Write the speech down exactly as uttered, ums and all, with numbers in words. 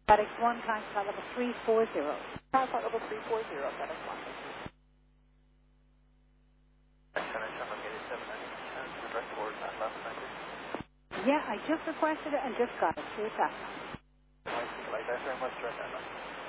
FedEx one, time slot level three four zero. Time slot level three four zero, FedEx one. Yeah, I just requested it and just got it. Here's that. Thanks very much,